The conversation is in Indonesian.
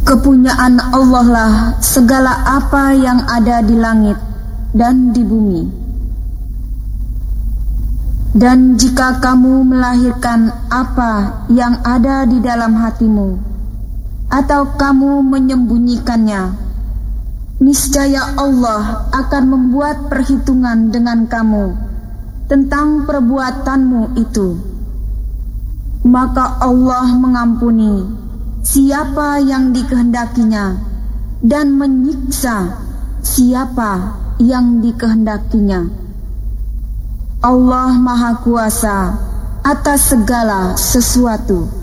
Kepunyaan Allah lah segala apa yang ada di langit dan di bumi. Dan jika kamu melahirkan apa yang ada di dalam hatimu, atau kamu menyembunyikannya, niscaya Allah akan membuat perhitungan dengan kamu tentang perbuatanmu itu. Maka Allah mengampuni siapa yang dikehendakinya dan menyiksa siapa yang dikehendakinya. Allah Maha Kuasa atas segala sesuatu.